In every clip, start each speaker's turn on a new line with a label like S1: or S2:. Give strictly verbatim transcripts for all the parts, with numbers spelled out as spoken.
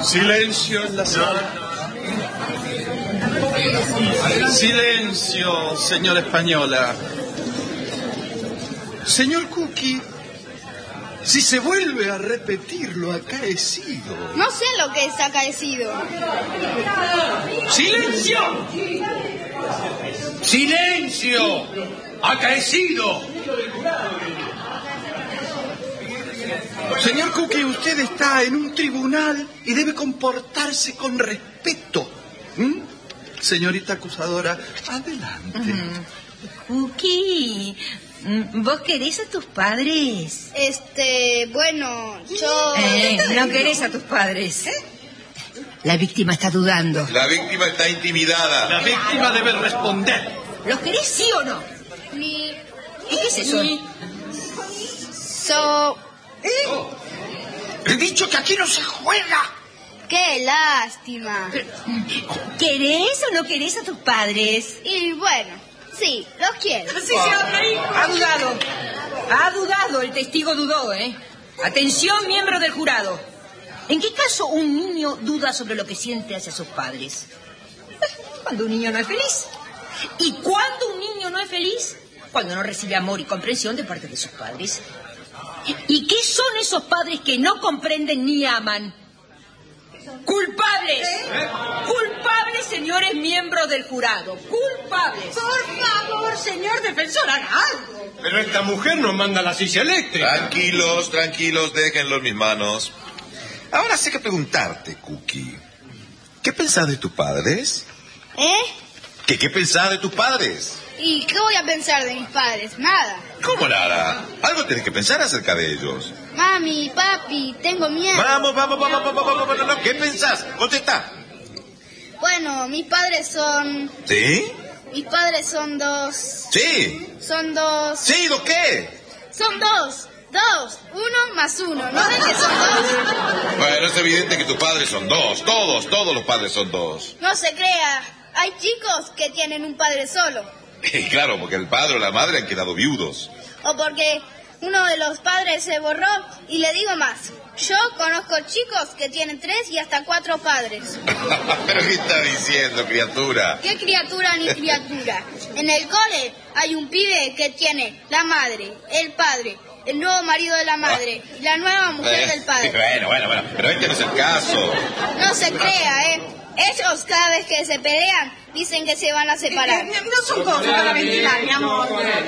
S1: Silencio en la sala. Silencio, señora española. Señor Cookie, si se vuelve a repetir lo acaecido...
S2: No sé lo que es acaecido.
S3: ¡Silencio! ¡Silencio! ¡Acaecido!
S1: Señor Cookie, usted está en un tribunal y debe comportarse con respeto. ¿Mm? Señorita acusadora, adelante.
S4: Mm. Cookie, ¿vos querés a tus padres?
S2: Este, bueno, yo...
S4: Eh, no querés a tus padres. La víctima está dudando.
S5: La víctima está intimidada.
S1: La víctima debe responder.
S4: ¿Los querés sí o no?
S2: Ni...
S4: ¿Y qué es eso?
S2: Ni... So...
S3: ¿Eh? He dicho que aquí no se juega.
S2: ¡Qué lástima!
S4: ¿Querés o no querés a tus padres?
S2: Y bueno, sí, los quiero.
S4: Sí, ha dudado. Ha dudado, el testigo dudó, ¿eh? Atención, miembro del jurado. ¿En qué caso un niño duda sobre lo que siente hacia sus padres? Cuando un niño no es feliz. ¿Y cuándo un niño no es feliz? Cuando no recibe amor y comprensión de parte de sus padres. ¿Y qué son esos padres que no comprenden ni aman? ¡Culpables! ¿Eh? ¡Culpables, señores miembros del jurado! ¡Culpables!
S6: Por favor, señor defensor, haga algo.
S3: Pero esta mujer nos manda la silla eléctrica.
S5: Tranquilos, tranquilos, déjenlo en mis manos. Ahora sé que preguntarte, Cookie. ¿Qué pensás de tus padres?
S2: ¿Eh?
S5: ¿Qué, qué pensás de tus padres?
S2: ¿Y qué voy a pensar de mis padres? Nada.
S5: ¿Cómo nada? Algo tenés que pensar acerca de ellos.
S2: Mami, papi, tengo miedo.
S5: Vamos, vamos, vamos, vamos, vamos, vamos, vamos. ¿Qué pensás? Contesta.
S2: Bueno, mis padres son...
S5: ¿Sí?
S2: Mis padres son dos...
S5: Sí.
S2: Son dos...
S5: ¿Sí? ¿Dos qué?
S2: Son dos. Dos. Uno más uno. ¿No ven que son dos?
S5: Bueno, es evidente que tus padres son dos. Todos, todos los padres son dos.
S2: No se crea. Hay chicos que tienen un padre solo.
S5: Y claro, porque el padre o la madre han quedado viudos.
S2: O porque uno de los padres se borró. Y le digo más. Yo conozco chicos que tienen tres y hasta cuatro padres.
S5: ¿Pero qué está diciendo, criatura?
S2: ¿Qué criatura ni criatura? En el cole hay un pibe que tiene la madre, el padre, el nuevo marido de la madre y la nueva mujer
S5: Eh,
S2: del padre.
S5: Bueno, bueno, bueno, pero este no es el caso.
S2: No se crea, ¿eh? Ellos cada vez que se pelean dicen que se van a separar.
S6: No son cosas para ventilar, mi amor.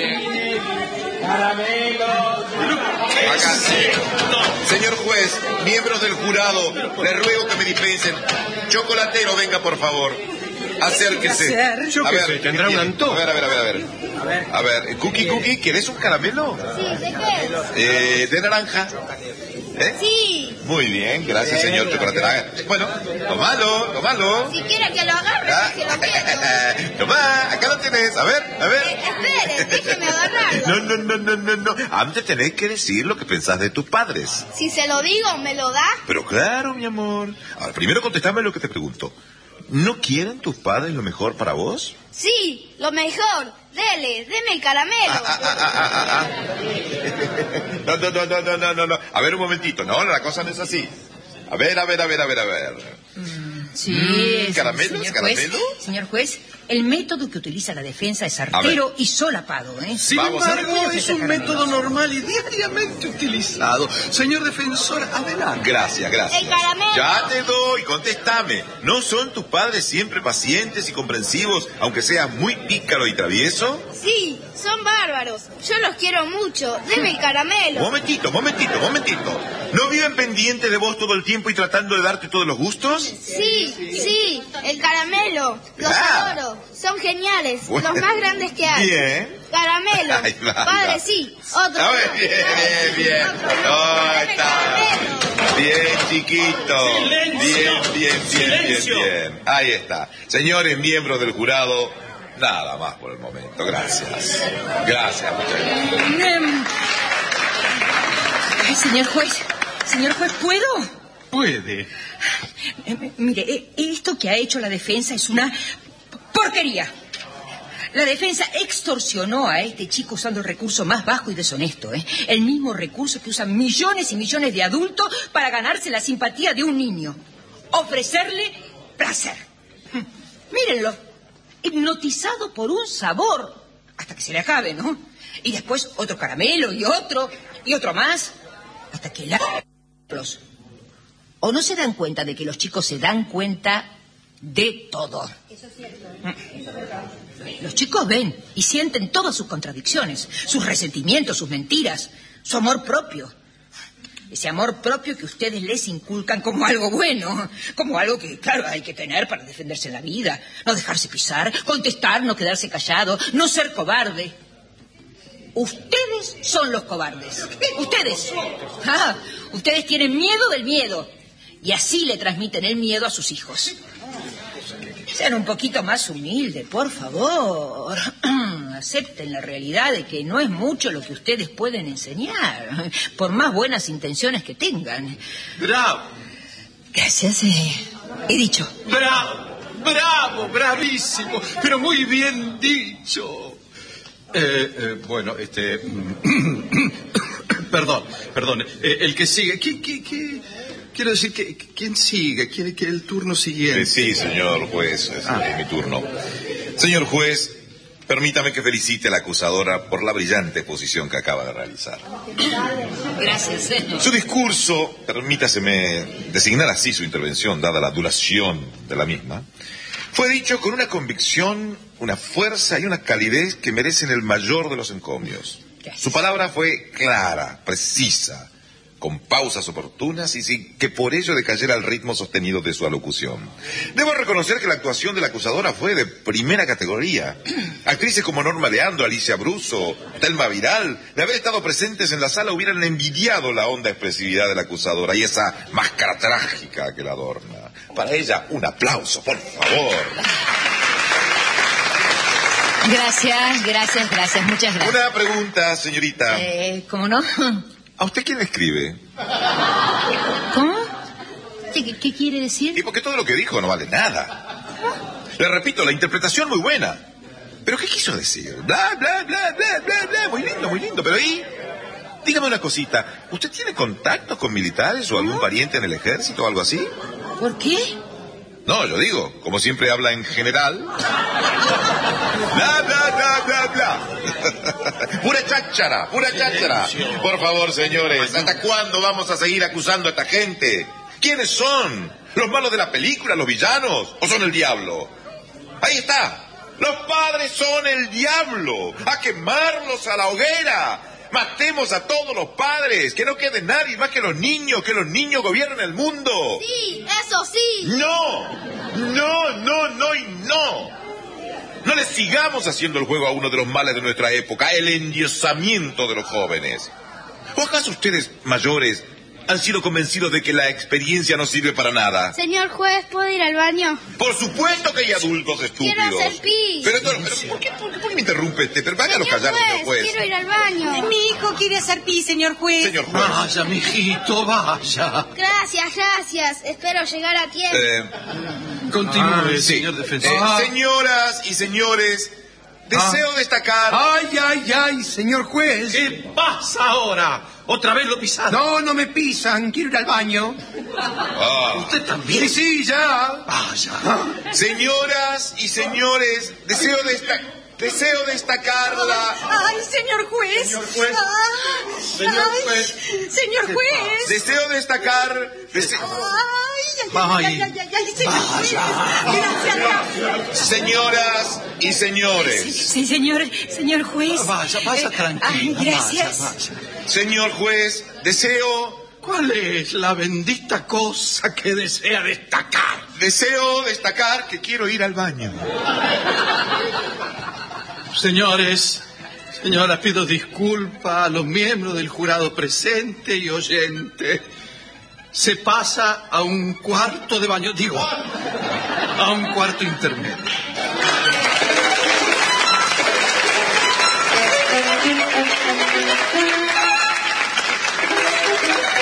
S5: Acá. Señor juez, miembros del jurado, les ruego que me dispensen. Chocolatero, venga, por favor. Acérquese.
S3: Yo
S5: A
S3: qué
S5: ver,
S3: sé, tendrá
S5: ¿qué
S3: un
S5: tiene?
S3: antojo.
S5: A ver, a ver, a ver, a ver.
S3: A ver.
S5: A ver, Cookie, Cookie, ¿querés un caramelo?
S2: Sí, ¿de qué?
S5: Eh, ¿de naranja? ¿Eh?
S2: Sí.
S5: Muy bien, gracias, señor chocolatero. Bueno, tomalo, tomalo.
S2: Si quiere que lo agarre,
S5: Ah.
S2: que lo quieto.
S5: Tomá, acá lo tenés. A ver, a ver.
S2: Eh, espere, déjeme agarrarlo.
S5: No, no, no, no, no, no. Antes tenés que decir lo que pensás de tus padres.
S2: Si se lo digo, ¿me lo da?
S5: Pero claro, mi amor. Ahora, primero contestame lo que te pregunto. ¿No quieren tus padres lo mejor para vos?
S2: Sí, lo mejor. Dele, deme el caramelo.
S5: Ah, ah, ah, ah, ah, ah. No, no, no, no, no, no, no. A ver, un momentito. No, la cosa no es así. A ver, a ver, a ver, a ver, a ver.
S4: Sí,
S5: Mm, ¿caramelos?
S4: señor
S5: ¿Caramelo?
S4: juez, señor juez, el método que utiliza la defensa es artero y solapado, ¿eh?
S1: Sin
S5: Vamos,
S1: embargo,
S5: a ver.
S1: es un método normal y diariamente utilizado. Señor defensor, adelante.
S5: Gracias, gracias.
S2: El caramelo.
S5: Ya te doy, contéstame. ¿No son tus padres siempre pacientes y comprensivos, aunque seas muy pícaro y travieso?
S2: Sí, son bárbaros. Yo los quiero mucho. Deme el caramelo.
S5: Momentito, momentito, momentito. ¿No viven pendientes de vos todo el tiempo y tratando de darte todos los gustos?
S2: Sí, sí, el caramelo. Los
S5: Ah.
S2: adoro. Son geniales.
S5: Bueno.
S2: Los más grandes que hay.
S5: Bien.
S2: Caramelo.
S5: Ahí va, ahí
S2: Padre,
S5: va.
S2: sí. Otro.
S5: A ver, bien, bien, bien. Oh,
S2: Deme el
S5: está.
S2: caramelo.
S5: Bien, chiquito.
S1: Silencio.
S5: Bien, bien, bien,
S1: Silencio.
S5: bien, bien. Ahí está. Señores miembros del jurado, nada más por el momento. Gracias. Gracias, muchas gracias.
S4: Em, ay, señor juez, señor juez, ¿puedo?
S1: Puede.
S4: Eh, mire, eh, esto que ha hecho la defensa es una porquería. La defensa extorsionó a este chico usando el recurso más bajo y deshonesto, ¿eh? El mismo recurso que usan millones y millones de adultos para ganarse la simpatía de un niño. ofrecerle placer. Mírenlo, hipnotizado por un sabor, hasta que se le acabe, ¿no? Y después otro caramelo y otro, y otro más, hasta que la... ¿O no se dan cuenta de que los chicos se dan cuenta de todo? Eso es cierto. Los chicos ven y sienten todas sus contradicciones, sus resentimientos, sus mentiras, su amor propio. Ese amor propio que ustedes les inculcan como algo bueno, como algo que, claro, hay que tener para defenderse en la vida, no dejarse pisar, contestar, no quedarse callado, no ser cobarde. Ustedes son los cobardes. Ustedes. Ah, ustedes tienen miedo del miedo. Y así le transmiten el miedo a sus hijos. Sean un poquito más humildes, por favor. Acepten la realidad de que no es mucho lo que ustedes pueden enseñar, por más buenas intenciones que tengan.
S1: ¡Bravo!
S4: Gracias, eh, he dicho.
S1: ¡Bravo! ¡Bravo! ¡Bravísimo! Pero muy bien dicho. Eh, eh, bueno, este... perdón, perdón. Eh, el que sigue... ¿Qué, qué, qué? Quiero decir, que ¿quién sigue? ¿Quiere que el turno siguiente?
S5: Sí, señor juez, es, ah. es mi turno. Señor juez, permítame que felicite a la acusadora por la brillante exposición que acaba de realizar.
S4: Gracias, señor.
S5: Su discurso, permítaseme designar así su intervención, dada la duración de la misma, fue dicho con una convicción, una fuerza y una calidez que merecen el mayor de los encomios. Gracias. Su palabra fue clara, precisa, con pausas oportunas y sin que por ello decayera el ritmo sostenido de su alocución. Debo reconocer que la actuación de la acusadora fue de primera categoría. Actrices como Norma Leandro, Alicia Bruso, Telma Viral, de haber estado presentes en la sala hubieran envidiado la honda expresividad de la acusadora y esa máscara trágica que la adorna. Para ella, un aplauso, por favor.
S4: Gracias, gracias, gracias, muchas gracias.
S5: Una pregunta, señorita.
S4: Eh, ¿cómo no?
S5: ¿A usted quién le escribe?
S4: ¿Cómo? ¿Qué, qué quiere decir?
S5: Y porque todo lo que dijo no vale nada. Le repito, la interpretación muy buena. ¿Pero qué quiso decir? Bla, bla, bla, bla, bla, bla. Muy lindo, muy lindo. Pero ahí, dígame una cosita. ¿Usted tiene contacto con militares o algún pariente en el ejército o algo así?
S4: ¿Por qué?
S5: No, yo digo, como siempre habla en general. Bla, bla, bla, bla, bla. Pura cháchara, pura cháchara. Por favor, señores, ¿hasta cuándo vamos a seguir acusando a esta gente? ¿Quiénes son? ¿Los malos de la película, los villanos? ¿O son el diablo? Ahí está. Los padres son el diablo. A quemarlos a la hoguera. Matemos a todos los padres, que no quede nadie más que los niños, que los niños gobiernen el mundo.
S2: Sí, eso sí.
S5: No, no, no, no y no. No le sigamos haciendo el juego a uno de los males de nuestra época, el endiosamiento de los jóvenes. ¿O acaso ustedes, mayores, han sido convencidos de que la experiencia no sirve para nada?
S2: Señor juez, ¿puedo ir al baño?
S5: Por supuesto que hay adultos estúpidos.
S2: Quiero hacer pis.
S5: Pero, pero, pero ¿por, qué, por, qué, ¿por qué me interrumpe este? Pero váyalo callar, señor juez.
S2: Quiero ir al baño.
S6: Mi hijo quiere hacer pis, señor juez.
S5: Señor juez.
S1: Vaya, mijito, vaya.
S2: Gracias, gracias. Espero llegar a tiempo.
S5: Eh,
S1: Continúe,
S5: sí.
S1: señor defensor.
S5: Eh,
S1: Ah.
S5: Señoras y señores, deseo
S1: Ah.
S5: destacar...
S7: Ay, ay, ay, señor juez.
S1: ¿Qué pasa ahora? ¿Otra vez lo pisaron?
S7: No, no me pisan, quiero ir al baño.
S5: Ah.
S1: ¿Usted también?
S7: Sí, sí, ya.
S1: Vaya.
S5: Señoras y señores, deseo, desta- deseo destacar la...
S6: Ay, señor juez.
S5: Señor juez.
S6: Ah,
S5: Señor
S6: ay,
S5: juez.
S6: Señor juez.
S5: Deseo destacar... dese-
S6: Ay, ay, ay, ay, ay, ay, señor juez. Gracias, gracias.
S5: Señoras y señores,
S4: Sí, señor, señor juez.
S1: Vaya, vaya,
S4: Eh,
S1: tranquila.
S4: ay, gracias.
S1: Vaya, vaya.
S5: señor juez, deseo...
S1: ¿Cuál es la bendita cosa que desea destacar?
S5: Deseo destacar que quiero ir al baño.
S1: Señores, señoras, pido disculpas a los miembros del jurado presente y oyente. Se pasa a un cuarto de baño, digo, a un cuarto intermedio.
S2: Thank you.